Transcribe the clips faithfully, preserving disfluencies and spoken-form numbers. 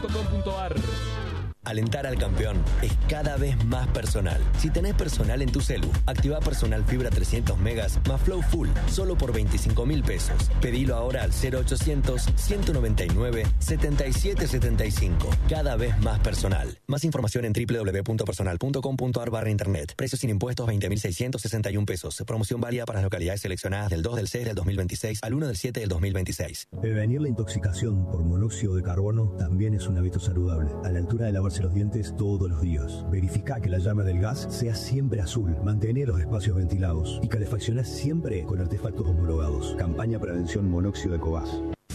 punto com punto ar. Alentar al campeón es cada vez más personal. Si tenés personal en tu celu, activa personal fibra trescientos megas más Flow Full, solo por veinticinco mil pesos. Pedilo ahora al cero ochocientos, ciento noventa y nueve, setenta y siete setenta y cinco. Cada vez más personal. Más información en doble u doble u doble u punto personal punto com punto ar barra internet. Precios sin impuestos veinte mil seiscientos sesenta y uno pesos. Promoción válida para las localidades seleccionadas del dos del seis del dos mil veintiséis al uno del siete del dos mil veintiséis. Prevenir la intoxicación por monóxido de carbono también es un hábito saludable. A la altura de lavarse los dientes todos los días. Verifica que la llama del gas sea siempre azul. Mantener los espacios ventilados y calefaccionar siempre con artefactos homologados. Campaña Prevención Monóxido de Cobas.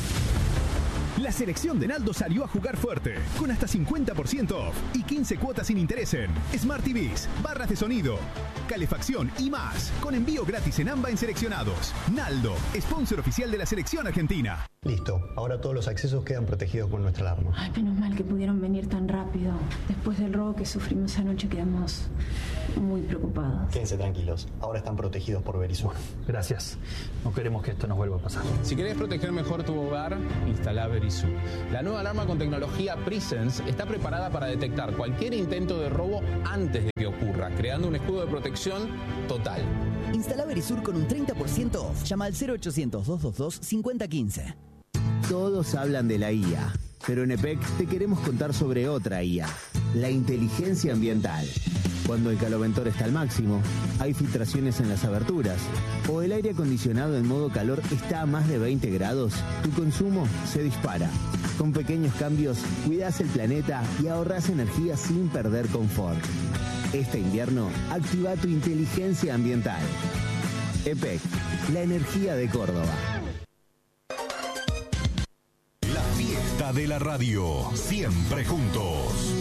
La selección de Naldo salió a jugar fuerte, con hasta cincuenta por ciento off y quince cuotas sin interés en Smart T Vs, barras de sonido, calefacción y más, con envío gratis en AMBA en seleccionados. Naldo, sponsor oficial de la selección argentina. Listo, ahora todos los accesos quedan protegidos con nuestra alarma. Ay, menos mal que pudieron venir tan rápido. Después del robo que sufrimos anoche quedamos muy preocupados. Quédense tranquilos, ahora están protegidos por Verisur. Gracias, no queremos que esto nos vuelva a pasar. Si querés proteger mejor tu hogar, instala Verisur. La nueva alarma con tecnología Presence está preparada para detectar cualquier intento de robo antes de que ocurra, creando un escudo de protección total. Instala Verisur con un treinta por ciento off. Llama al cero ochocientos, doscientos veintidós, cincuenta quince. Todos hablan de la I A, pero en E P E C te queremos contar sobre otra I A, la inteligencia ambiental. Cuando el caloventor está al máximo, hay filtraciones en las aberturas, o el aire acondicionado en modo calor está a más de veinte grados, tu consumo se dispara. Con pequeños cambios, cuidás el planeta y ahorrás energía sin perder confort. Este invierno, activa tu inteligencia ambiental. E P E C, la energía de Córdoba. La fiesta de la radio, siempre juntos.